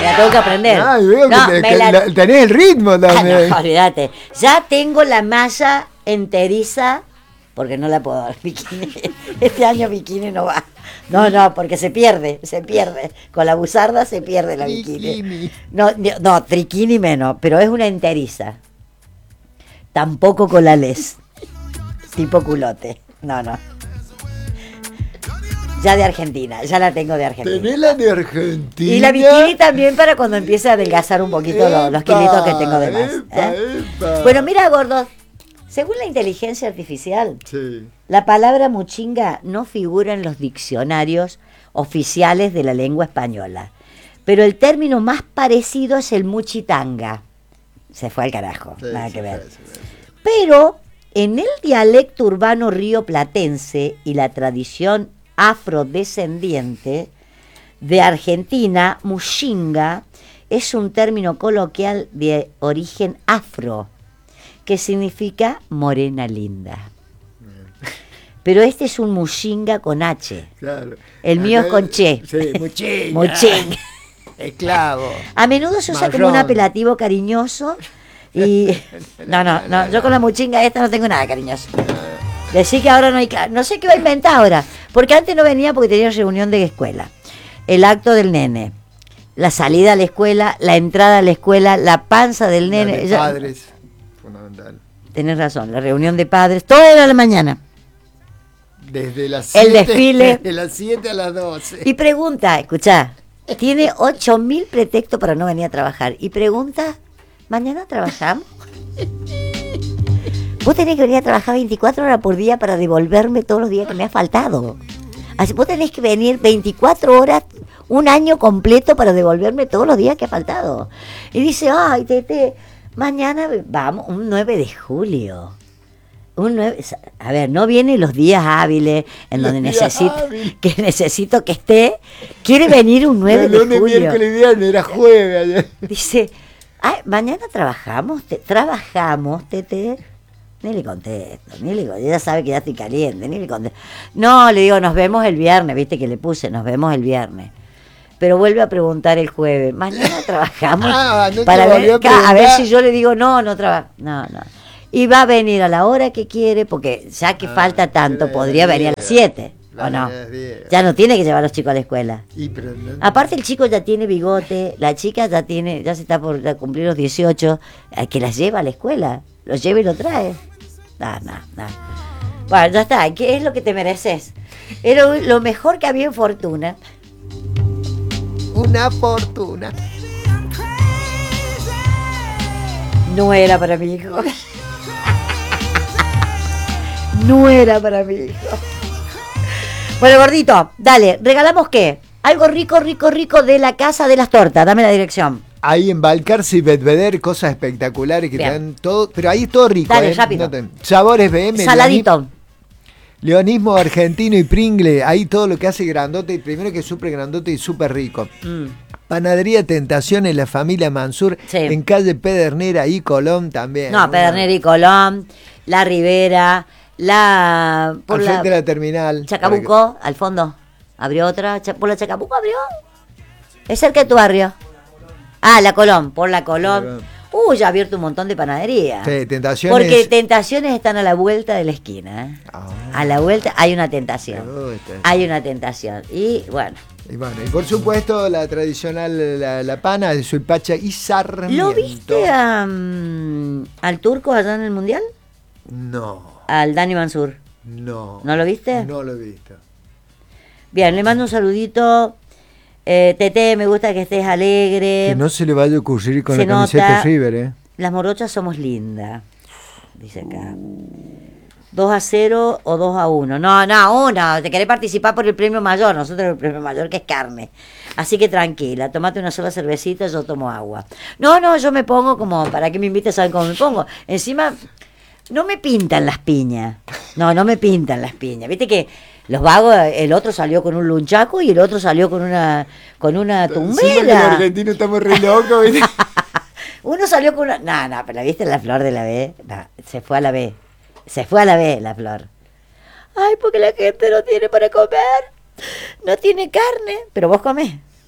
la tengo que aprender. Ah, veo que tenés el ritmo también. No, olvídate. Ya tengo la malla enteriza, porque no la puedo dar bikini. Este año bikini no va. No, porque se pierde. Con la buzarda se pierde la bikini. No, triquini menos, pero es una enteriza. Tampoco con la les. Tipo culote. No. Ya de Argentina, ya la tengo de Argentina. ¿Tenés la de Argentina? Y la bikini también para cuando empiece a adelgazar un poquito los kilitos que tengo de más. Bueno, mira, gordo, según la inteligencia artificial, sí, la palabra muchinga no figura en los diccionarios oficiales de la lengua española, pero el término más parecido es el muchitanga. Se fue al carajo, sí, nada que ver. Sí. Pero en el dialecto urbano rioplatense y la tradición afrodescendiente de Argentina, muchinga es un término coloquial de origen afro que significa morena linda. Pero este es un muchinga con H. Claro. El mío es con che. Sí, muchinga. Muchinga. Esclavo. A menudo se usa como un apelativo cariñoso y no, yo con la muchinga esta no tengo nada cariñoso. Decir que ahora no hay... No sé qué va a inventar ahora. Porque antes no venía porque tenía reunión de escuela. El acto del nene. La salida a la escuela, la entrada a la escuela, la panza del nene. De padres. Fundamental. Tenés razón, la reunión de padres. Todo era a la mañana. Desde las 7. El desfile. De las 7 a las 12. Y pregunta, escuchá. Tiene 8.000 pretextos para no venir a trabajar. Y pregunta, ¿mañana trabajamos? Vos tenés que venir a trabajar 24 horas por día para devolverme todos los días que me ha faltado. Así vos tenés que venir 24 horas, un año completo para devolverme todos los días que ha faltado. Y dice, ay, Tete, mañana vamos, un 9 de julio. A ver, no vienen los días hábiles en donde necesito que esté. Quiere venir un 9 de julio. Miércoles, viernes, era jueves ayer. Dice, ay, mañana trabajamos, Tete. Ni le contesto, ella sabe que ya estoy caliente, ni le contesto. No, le digo, nos vemos el viernes, viste que le puse, nos vemos el viernes. Pero vuelve a preguntar el jueves, mañana trabajamos para ver, a ver si yo le digo, no trabajo, no. Y va a venir a la hora que quiere, porque ya que falta tanto, podría venir a las 7, ¿o no? Ya no tiene que llevar a los chicos a la escuela. Aparte el chico ya tiene bigote, la chica ya se está por cumplir los 18, que las lleva a la escuela, lo lleva y lo trae. No. Bueno, ya está, ¿qué es lo que te mereces? Era lo mejor que había en Fortuna. Una fortuna. No era para mi hijo. No era para mi hijo. Bueno, gordito, dale, ¿regalamos qué? Algo rico de la Casa de las Tortas, dame la dirección. Ahí en Balcarce y Belvedere, cosas espectaculares que te dan todo, pero ahí es todo rico. Dale, rápido. Sabores BM. Saladito. Leonismo argentino y Pringle, ahí todo lo que hace grandote, primero que es súper grandote y súper rico. Panadería Tentaciones, la familia Mansur, sí. En calle Pedernera y Colón también. No, Pedernera y Colón, La Ribera, al frente de la terminal. Chacabuco, al fondo. ¿Abrió otra? ¿Por la Chacabuco abrió? Es cerca de tu barrio. Ah, la Colón, por la Colón. Ya ha abierto un montón de panaderías. Sí, Tentaciones. Porque Tentaciones están a la vuelta de la esquina. A la vuelta hay una tentación. Hay una tentación. Y bueno. Y por supuesto, la tradicional, la pana de Suipacha y Sarmiento. ¿Lo viste al turco allá en el Mundial? No. Al Dani Mansur. No. ¿No lo viste? No lo he visto. Bien, le mando un saludito. Tete, me gusta que estés alegre. Que no se le vaya a ocurrir con la camiseta River, Las morochas somos lindas, dice acá. 2-0 o 2-1. No, uno. Te querés participar por el premio mayor. Nosotros el premio mayor que es carne. Así que tranquila, tomate una sola cervecita, yo tomo agua. No, yo me pongo como, ¿para qué me invites? ¿Saben cómo me pongo? Encima, no me pintan las piñas. No me pintan las piñas. Viste que los vagos, el otro salió con un lunchaco y el otro salió con una tumbera. Sí, los argentinos estamos re locos, ¿viste? Uno salió con una... No, pero ¿viste la flor de la B? No, se fue a la B la flor. Ay, porque la gente no tiene para comer. No tiene carne. Pero vos comés.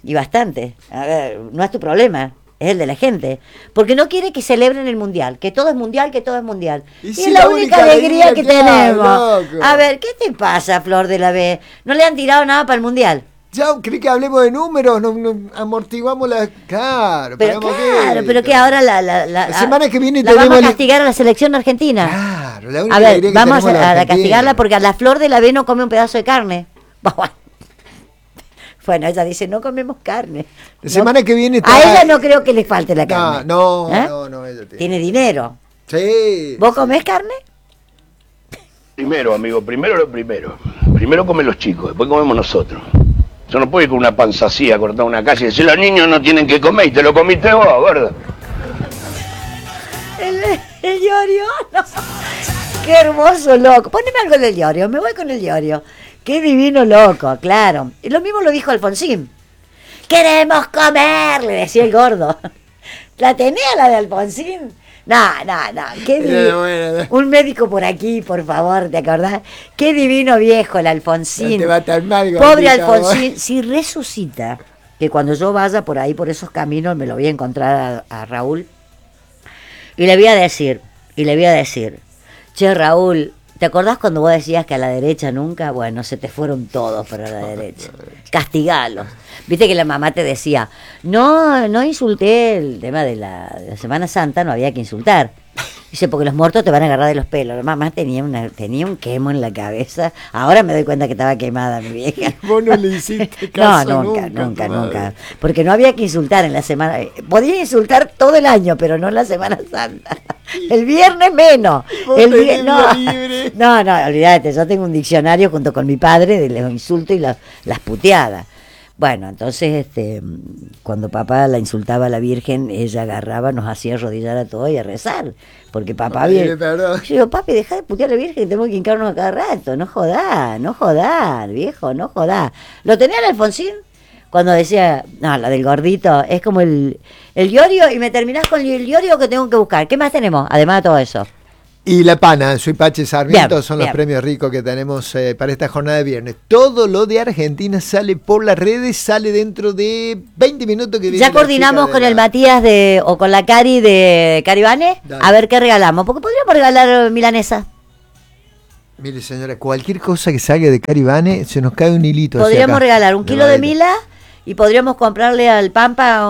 y bastante. A ver, no es tu problema, es el de la gente. Porque no quiere que celebren el mundial, que todo es mundial, que todo es mundial. Y es la única alegría que tenemos. Loco. A ver, ¿qué te pasa, Flor de la B? ¿No le han tirado nada para el mundial? Ya, ¿cree que hablemos de números? No amortiguamos la... Claro, pero que ahora la semana que viene la vamos a castigar a la selección argentina. Claro, la única a ver, vamos a castigarla porque a la Flor de la B no come un pedazo de carne. Bueno, ella dice, no comemos carne. La semana que viene... A ella no creo que le falte la carne. No, ella tiene dinero. Sí. ¿Vos comés carne? Primero, amigo, primero lo primero. Primero comen los chicos, después comemos nosotros. Yo no puedo ir con una panza así a cortar una calle y decir, los niños no tienen que comer y te lo comiste vos, gordo. El Iorio, no. Qué hermoso, loco. Poneme algo del Iorio, me voy con el Iorio. Qué divino loco, claro. Y lo mismo lo dijo Alfonsín. ¡Queremos comer!, le decía el gordo. ¿La tenía la de Alfonsín? No. Qué divino. Un médico por aquí, por favor, ¿te acordás? Qué divino viejo el Alfonsín. No te va tan mal, pobre Alfonsín. Si resucita, que cuando yo vaya por ahí, por esos caminos, me lo voy a encontrar a Raúl. Y le voy a decir, che, Raúl, ¿te acordás cuando vos decías que a la derecha nunca? Bueno, se te fueron todos para la derecha. Castigalos. Viste que la mamá te decía, no insulté el tema de la Semana Santa, no había que insultar. Dice, porque los muertos te van a agarrar de los pelos. La mamá tenía un quemo en la cabeza. Ahora me doy cuenta que estaba quemada mi vieja. Vos no le hiciste caso nunca. Porque no había que insultar en la semana. Podía insultar todo el año, pero no en la Semana Santa. El viernes menos. No, olvídate. Yo tengo un diccionario junto con mi padre de los insultos y las puteadas. Bueno, entonces cuando papá la insultaba a la Virgen, ella agarraba, nos hacía arrodillar a todos y a rezar. Porque papá bien. Yo digo, papi, dejá de putear a la Virgen, tenemos que hincarnos a cada rato. No jodás, viejo, no jodás. ¿Lo tenía el Alfonsín? Cuando decía, no, la del gordito, es como el Iorio, y me terminás con el Iorio que tengo que buscar. ¿Qué más tenemos, además de todo eso? Y La Pana, soy Pache Sarmiento, son los premios ricos que tenemos para esta jornada de viernes. Todo lo de Argentina sale por las redes, sale dentro de 20 minutos. Que ya coordinamos con el Matías o con la Cari de Caribane, a ver qué regalamos, porque podríamos regalar milanesa. Mire, señora, cualquier cosa que salga de Caribane, se nos cae un hilito. Podríamos regalar 1 kilo de mila y podríamos comprarle al Pampa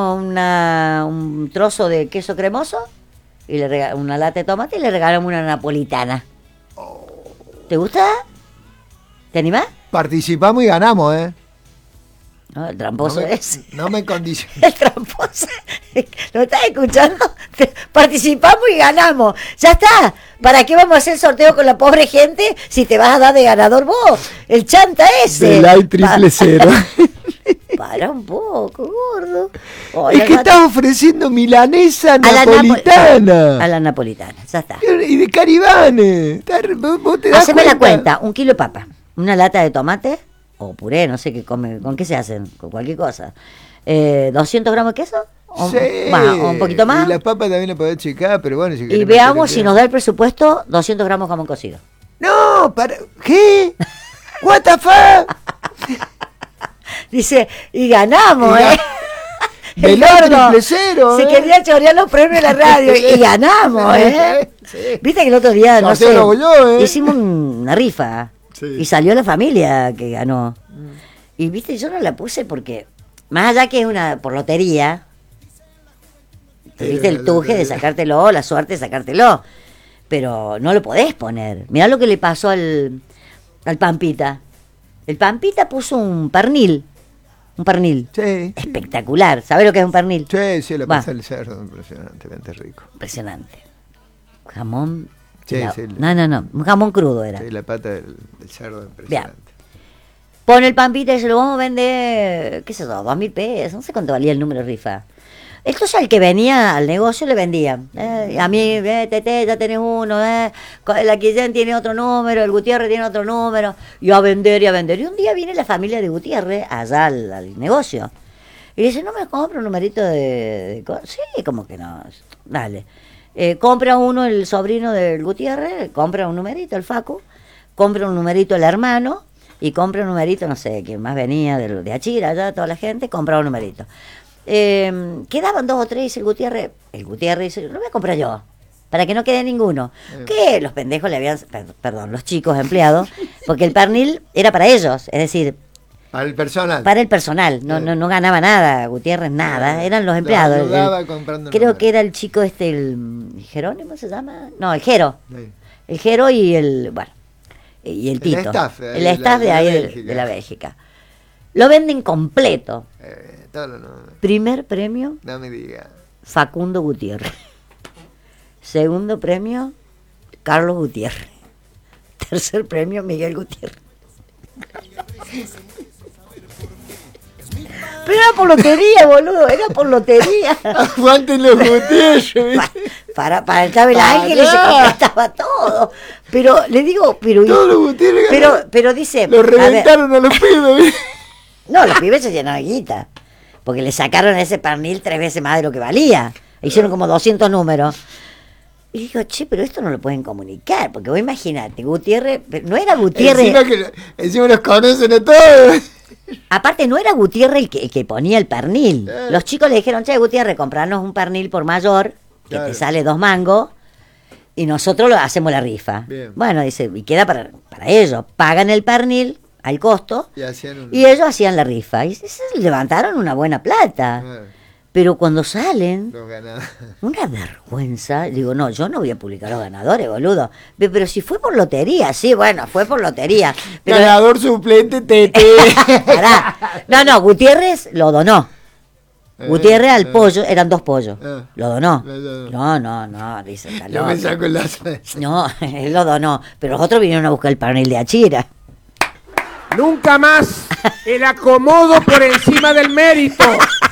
un trozo de queso cremoso. Y le regalamos una lata de tomate y le regalamos una napolitana. ¿Te gusta? ¿Te animás? Participamos y ganamos, ¿eh? No, el tramposo no me condiciona. El tramposo. ¿Lo estás escuchando? Participamos y ganamos. Ya está. ¿Para qué vamos a hacer sorteo con la pobre gente si te vas a dar de ganador vos? El chanta ese. Del AI 000. Para un poco, gordo. Es que estás ofreciendo milanesa napolitana. A la napolitana, ya está. Y de Caribane. Haceme la cuenta, 1 kilo de papa, una lata de tomate o puré, no sé qué come, con qué se hacen, con cualquier cosa. 200 gramos de queso. Sí. O un poquito más. Y la papa también la podés checar, pero bueno. Y veamos si nos da el presupuesto 200 gramos jamón cocido. No, ¿qué? What the fuck? Dice, y ganamos, El gordo se quería chorear los premios de la radio y ganamos, Sí. Viste que el otro día, no sé, yo, hicimos una rifa y salió la familia que ganó. Y viste, yo no la puse porque, más allá que es una por lotería, tuviste el tuje de sacártelo, la suerte de sacártelo, pero no lo podés poner. Mirá lo que le pasó al Pampita. El Pampita puso un pernil. Sí. Espectacular. ¿Sabés lo que es un pernil? Sí, lo pasa el cerdo, impresionantemente rico. Impresionante. Jamón. Sí. No, un jamón crudo era. Sí, la pata del cerdo, impresionante. Bien. Pone el Pampita y se lo vamos a vender, qué sé yo, 2.000 pesos, no sé cuánto valía el número de rifa. Entonces al que venía al negocio le vendían. A mí, Tete, ya tenés uno, la Quillén tiene otro número, el Gutiérrez tiene otro número, y a vender. Y un día viene la familia de Gutiérrez allá al negocio. Y dice, ¿no me compra un numerito de sí, como que no, dale. Compra uno el sobrino del Gutiérrez, compra un numerito, el Facu, compra un numerito el hermano, y compra un numerito, no sé, quién más venía de Achira, ya toda la gente, compraba un numerito. Quedaban 2 o 3, dice el Gutiérrez dice, lo voy a comprar yo, para que no quede ninguno. Que los pendejos le habían, perdón, los chicos empleados, porque el pernil era para ellos, es decir, para el personal. Para el personal, no ganaba nada, Gutiérrez nada, eran los empleados. Creo que era el chico el Jerónimo se llama, no, el Jero. Sí. El Jero y el Tito. El staff de ahí de la Bélgica. Lo venden completo. Primer premio. No me diga. Facundo Gutiérrez. Segundo premio, Carlos Gutiérrez. Tercer premio, Miguel Gutiérrez. Pero era por lotería, boludo, era por lotería. Aguanten los Gutiérrez. Para el Chávez Ángeles se contestaba todo. Pero le digo, todos los Gutiérrez. Pero dice. Lo reventaron a los pibes. No, los pibes se llenaron de guita. Porque le sacaron ese pernil 3 veces más de lo que valía. Hicieron como 200 números. Y digo, che, pero esto no lo pueden comunicar. Porque vos imaginate, Gutiérrez. No era Gutiérrez. Encima los conocen a todos. Aparte, no era Gutiérrez el que ponía el pernil. Los chicos le dijeron, che, Gutiérrez, comprarnos un pernil por mayor, que te sale 2 mangos, y nosotros hacemos la rifa. Bien. Bueno, dice, y queda para ellos. Pagan el pernil al costo, y ellos hacían la rifa. Y se levantaron una buena plata. Pero cuando salen, una vergüenza. Digo, no, yo no voy a publicar los ganadores, boludo. Pero si fue por lotería, sí, bueno, fue por lotería. Pero... Ganador suplente, Tete. No, Gutiérrez lo donó. Gutiérrez al pollo, eran 2 pollos. Lo donó. No, dice. No me saco el lazo. No, él lo donó. Pero los otros vinieron a buscar el pernil de Achira. Nunca más el acomodo por encima del mérito.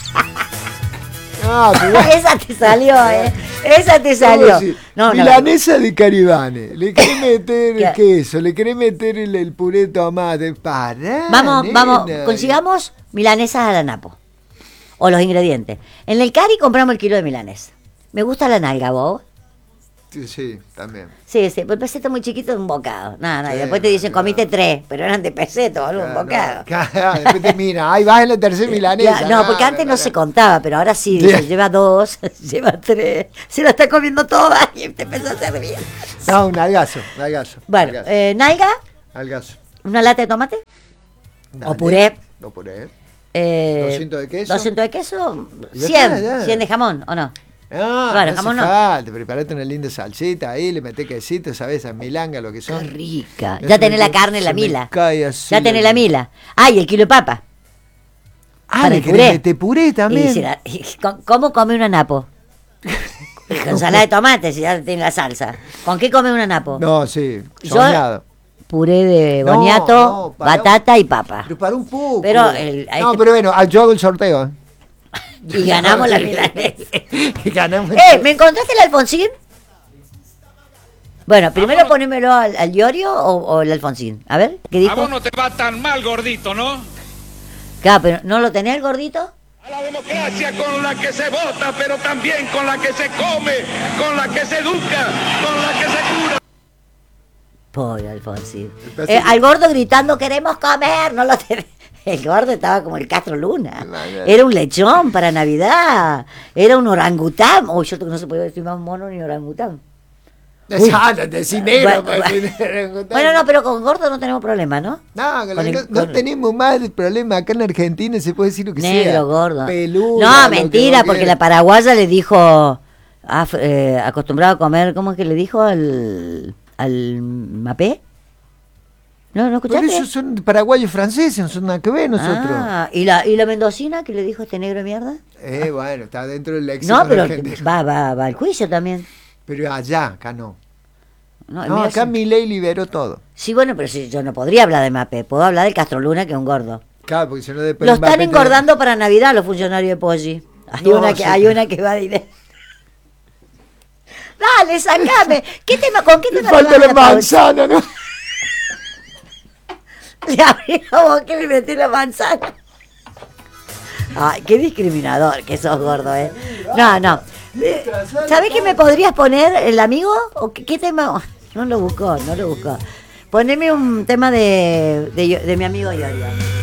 Esa te salió, Esa te salió. Milanesa de Caribane. Le querés meter el queso, le querés meter el puré de tomate. Vamos, consigamos milanesas a la napo. O los ingredientes. En el Cari compramos el kilo de milanesa. Me gusta la nalga, ¿vos? Sí, también. Sí, pero el peseto muy chiquito es un bocado. Nada, y después te dicen, comiste 3, pero eran de peseto, boludo, un bocado. Después te mira, ahí vas en la tercera milanesa. Porque antes no se contaba, pero ahora sí, dice, lleva 2, lleva 3, se la está comiendo toda y te empieza a servir. No, un algazo. Bueno, nalga. Algazo. ¿Una lata de tomate? Dale. O puré. 200 de queso. 200 de queso, 100 de jamón, ¿o no? Bueno, jamón no. Falta, preparate una linda salsita ahí, le metés quesito, ¿sabes? A milanga, lo que son. Qué rica. Ya tenés la carne en la mila. Ya tenés la mila. Y el kilo de papa. Le querés meter puré también. ¿Cómo come una napo? Con ensalada de tomate, si ya tiene la salsa. ¿Con qué come una napo? No, sí, soñado. Puré de boniato, batata y papa. Pero para un poco. Pero pero bueno, yo hago el sorteo. Y ganamos la milanesa. ¿Me encontraste el Alfonsín? Bueno, primero ponémelo al Iorio o el Alfonsín. A ver, ¿qué dijo? A vos no te va tan mal, gordito, ¿no? Claro, pero ¿no lo tenés el gordito? A la democracia con la que se vota, pero también con la que se come, con la que se educa, con la que se cura. Pobre Alfonsín. Al gordo gritando, queremos comer, no lo tenés. El gordo estaba como el Castro Luna. Era un lechón para Navidad. Era un orangután. Yo no se podía decir más mono ni orangután. Bueno, no, pero con gordo no tenemos problema, ¿no? No tenemos más problema. Acá en Argentina se puede decir lo que sea. Negro, gordo. Peludo. No, mentira, porque la paraguaya le dijo, acostumbrado a comer, ¿cómo es que le dijo al mapé? No escuchaste. Pero esos son paraguayos franceses, no son nada que ver nosotros. ¿Y la mendocina que le dijo este negro de mierda? Bueno, está dentro del léxico. No, pero va al juicio también. Pero allá, acá no. No, acá Milei liberó todo. Sí, bueno, pero si yo no podría hablar de Mapé, puedo hablar del Castro Luna, que es un gordo. Claro, porque si no lo están engordando para Navidad los funcionarios de Poggi. Hay una que va directo. Dale, sacame. ¿Con qué tema? Falta la manzana, ¿no? Le abrí la boca y le metí la manzana. Ay, qué discriminador que sos, gordo, No. ¿Sabés qué me podrías poner, el amigo? ¿O qué tema? No lo buscó. Poneme un tema de mi amigo Iorio.